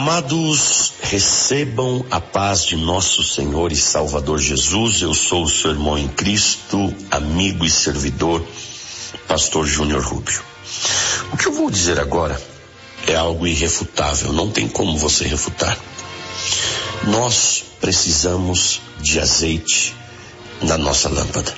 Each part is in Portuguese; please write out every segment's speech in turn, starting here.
Amados, recebam a paz de nosso Senhor e Salvador Jesus. Eu sou o seu irmão em Cristo, amigo e servidor, pastor Júnior Rubio. O que eu vou dizer agora é algo irrefutável, não tem como você refutar. Nós precisamos de azeite na nossa lâmpada.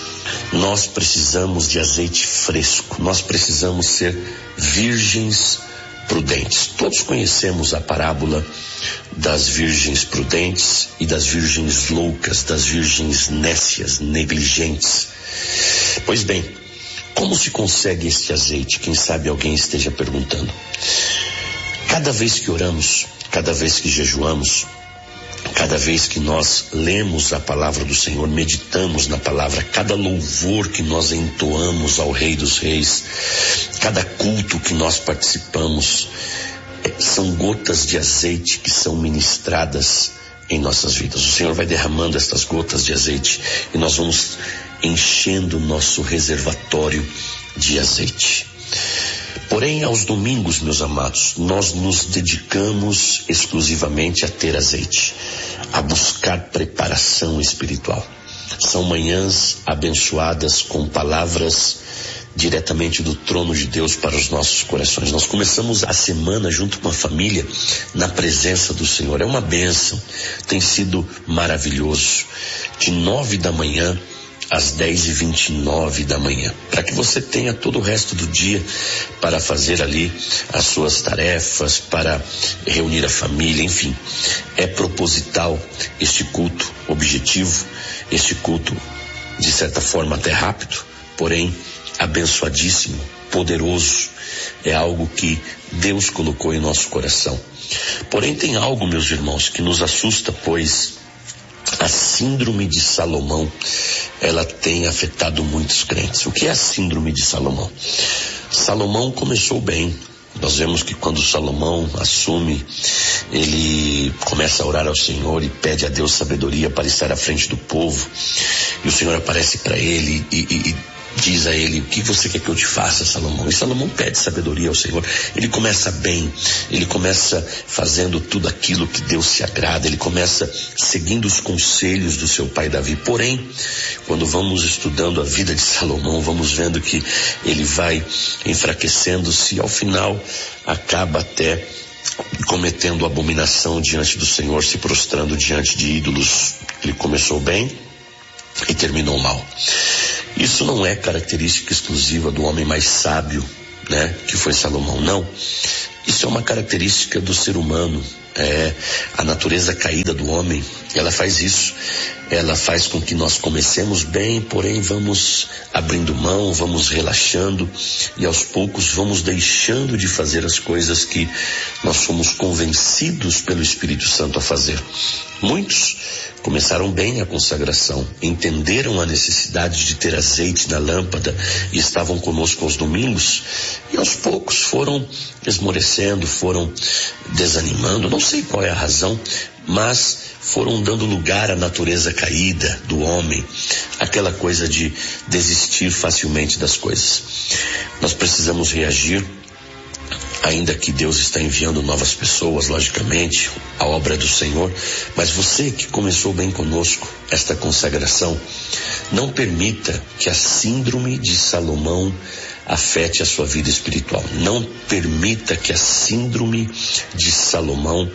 Nós precisamos de azeite fresco. Nós precisamos ser virgens prudentes. Todos conhecemos a parábola das virgens prudentes e das virgens loucas, das virgens nécias, negligentes. Pois bem, como se consegue este azeite? Quem sabe alguém esteja perguntando. Cada vez que oramos, cada vez que jejuamos, cada vez que nós lemos a palavra do Senhor, meditamos na palavra, cada louvor que nós entoamos ao Rei dos Reis, cada culto que nós participamos, são gotas de azeite que são ministradas em nossas vidas. O Senhor vai derramando estas gotas de azeite e nós vamos enchendo o nosso reservatório de azeite. Porém, aos domingos, meus amados, nós nos dedicamos exclusivamente a ter azeite, a buscar preparação espiritual. São manhãs abençoadas com palavras diretamente do trono de Deus para os nossos corações. Nós começamos a semana junto com a família na presença do Senhor. É uma bênção, tem sido maravilhoso. De 9 da manhã às 10h29 da manhã, para que você tenha todo o resto do dia para fazer ali as suas tarefas, para reunir a família, enfim. É proposital este culto, objetivo, este culto de certa forma até rápido, porém abençoadíssimo, poderoso. É algo que Deus colocou em nosso coração. Porém tem algo, meus irmãos, que nos assusta, pois a síndrome de Salomão, ela tem afetado muitos crentes. O que é a síndrome de Salomão? Salomão começou bem. Nós vemos que quando Salomão assume, ele começa a orar ao Senhor e pede a Deus sabedoria para estar à frente do povo. E o Senhor aparece para ele e diz a ele: o que você quer que eu te faça, Salomão? E Salomão pede sabedoria ao Senhor. Ele começa bem, ele começa fazendo tudo aquilo que Deus se agrada, ele começa seguindo os conselhos do seu pai Davi. Porém, quando vamos estudando a vida de Salomão, vamos vendo que ele vai enfraquecendo-se, ao final acaba até cometendo abominação diante do Senhor, se prostrando diante de ídolos. Ele começou bem e terminou mal. Isso não é característica exclusiva do homem mais sábio, que foi Salomão, não. Isso é uma característica do ser humano. A natureza caída do homem, ela faz isso. Ela faz com que nós comecemos bem, porém vamos abrindo mão, vamos relaxando e aos poucos vamos deixando de fazer as coisas que nós fomos convencidos pelo Espírito Santo a fazer. Muitos começaram bem a consagração, entenderam a necessidade de ter azeite na lâmpada e estavam conosco aos domingos, e aos poucos foram esmorecendo, foram desanimando, não sei qual é a razão, mas foram dando lugar à natureza caída do homem, aquela coisa de desistir facilmente das coisas. Nós precisamos reagir, ainda que Deus está enviando novas pessoas, logicamente, a obra do Senhor, mas você que começou bem conosco esta consagração, não permita que a síndrome de Salomão afete a sua vida espiritual. Não permita que a síndrome de Salomão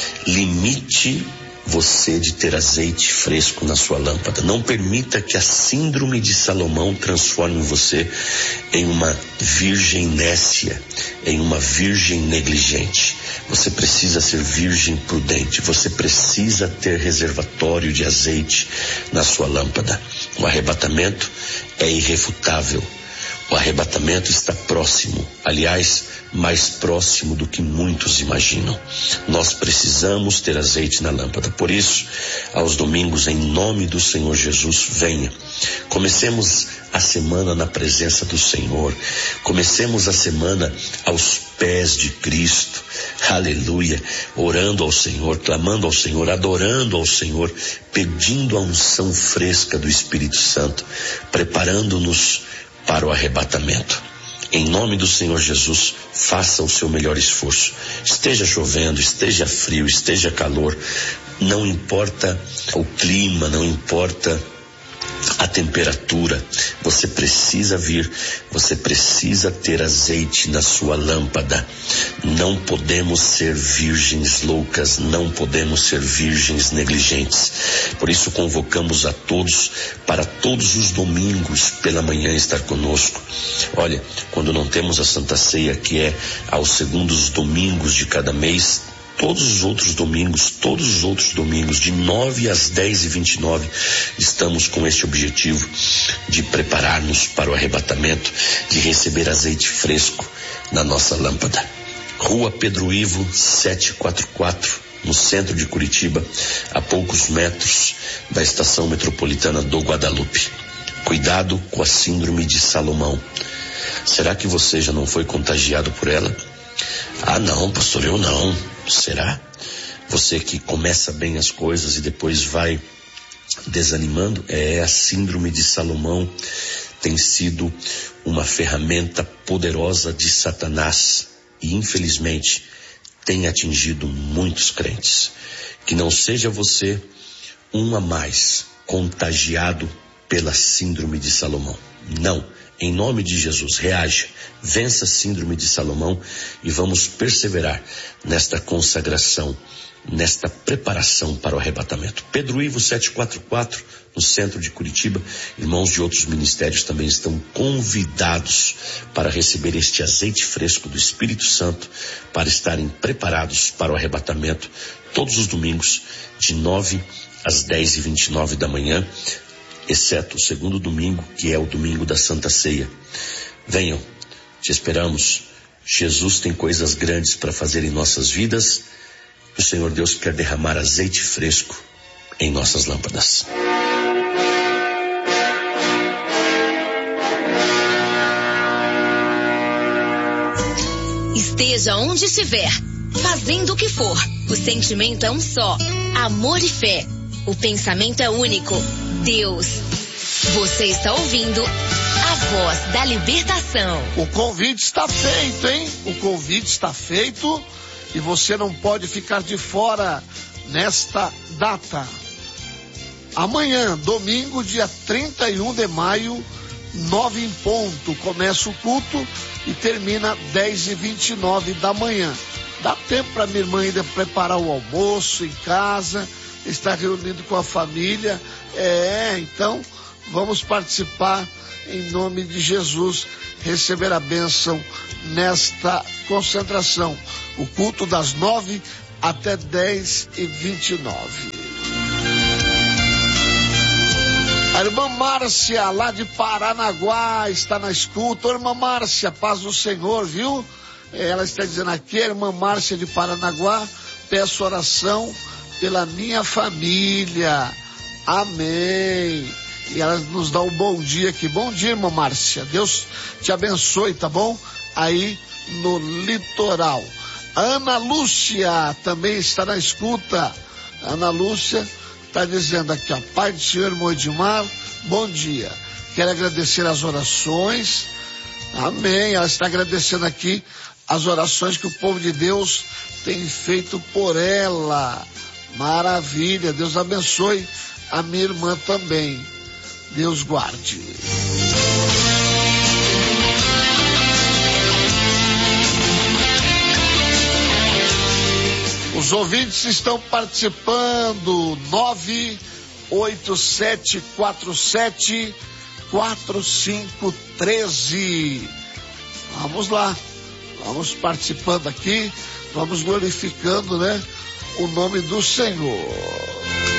limite você de ter azeite fresco na sua lâmpada. Não permita que a síndrome de Salomão transforme você em uma virgem nécia, em uma virgem negligente. Você precisa ser virgem prudente, você precisa ter reservatório de azeite na sua lâmpada. O arrebatamento é irrefutável. O arrebatamento está próximo, aliás, mais próximo do que muitos imaginam. Nós precisamos ter azeite na lâmpada. Por isso, aos domingos, em nome do Senhor Jesus, venha. Comecemos a semana na presença do Senhor. Comecemos a semana aos pés de Cristo. Aleluia. Orando ao Senhor, clamando ao Senhor, adorando ao Senhor, pedindo a unção fresca do Espírito Santo, preparando-nos para o arrebatamento. Em nome do Senhor Jesus, faça o seu melhor esforço. Esteja chovendo, esteja frio, esteja calor, não importa o clima, não importa a temperatura, você precisa vir, você precisa ter azeite na sua lâmpada. Não podemos ser virgens loucas, não podemos ser virgens negligentes. Por isso convocamos a todos para todos os domingos pela manhã estar conosco. Olha, quando não temos a Santa Ceia, que é aos segundos domingos de cada mês, todos os outros domingos, de 9 às 10h29, estamos com esse objetivo de preparar-nos para o arrebatamento, de receber azeite fresco na nossa lâmpada. Rua Pedro Ivo, 744, no centro de Curitiba, a poucos metros da estação metropolitana do Guadalupe. Cuidado com a síndrome de Salomão. Será que você já não foi contagiado por ela? Ah, não, pastor, eu não. Será? Você que começa bem as coisas e depois vai desanimando? A síndrome de Salomão tem sido uma ferramenta poderosa de Satanás e, infelizmente, tem atingido muitos crentes. Que não seja você um a mais contagiado pela síndrome de Salomão. Não. Em nome de Jesus, reaja, vença a síndrome de Salomão e vamos perseverar nesta consagração, nesta preparação para o arrebatamento. Pedro Ivo 744, no centro de Curitiba. Irmãos de outros ministérios também estão convidados para receber este azeite fresco do Espírito Santo, para estarem preparados para o arrebatamento todos os domingos, de 9 às 10h29 da manhã, exceto o segundo domingo, que é o domingo da Santa Ceia. Venham, te esperamos. Jesus tem coisas grandes para fazer em nossas vidas. O Senhor Deus quer derramar azeite fresco em nossas lâmpadas. Esteja onde estiver, fazendo o que for, o sentimento é um só: amor e fé. O pensamento é único: Deus. Você está ouvindo a Voz da Libertação. O convite está feito, hein? O convite está feito e você não pode ficar de fora nesta data. Amanhã, domingo, dia 31 de maio, 9 em ponto, começa o culto e termina 10h29 da manhã. Dá tempo para minha irmã ainda preparar o almoço em casa, estar reunido com a família. Então vamos participar em nome de Jesus, receber a bênção nesta concentração. O culto das 9 até 10h29. A irmã Márcia, lá de Paranaguá, está na escuta. Ô, irmã Márcia, paz do Senhor, viu? Ela está dizendo aqui, a irmã Márcia de Paranaguá: peço oração pela minha família. Amém. E ela nos dá um bom dia aqui. Bom dia, irmã Márcia. Deus te abençoe, tá bom? Aí no litoral. Ana Lúcia também está na escuta. Ana Lúcia está dizendo aqui, ó: Pai do Senhor, irmão Edmar, bom dia. Quero agradecer as orações. Amém. Ela está agradecendo aqui as orações que o povo de Deus tem feito por ela. Maravilha. Deus abençoe a minha irmã também. Deus guarde. Os ouvintes estão participando. 987474513. Vamos lá. Vamos participando aqui. Vamos glorificando, né, o nome do Senhor.